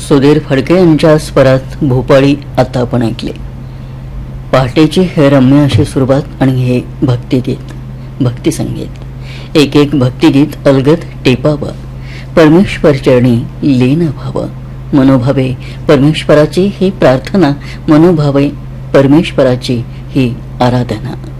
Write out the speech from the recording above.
सुधीर फडके यांच्या स्वरात भोपाळी आता आपण ऐकले. पहाटेची हे रम्य अशी सुरुवात आणि हे भक्तिगीत, भक्तिसंगीत. एक एक भक्तिगीत अलगद टेपावं, परमेश्वर चरणी लीन व्हावं. मनोभावे परमेश्वराची ही प्रार्थना, मनोभावे परमेश्वराची ही आराधना.